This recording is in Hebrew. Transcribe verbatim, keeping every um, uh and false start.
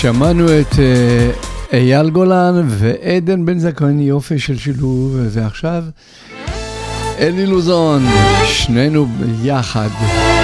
שמענו את uh, אייל גולן ועדן בן זקן, יופי של שילוב, ועכשיו אלי לוזון, שנינו ביחד.